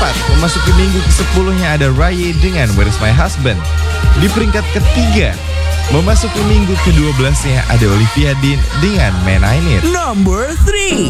memasuki minggu ke-10-nya ada Raya dengan Where's My Husband. Di peringkat ketiga, memasuki minggu ke-12-nya ada Olivia Dean dengan Man I Need. Number 3.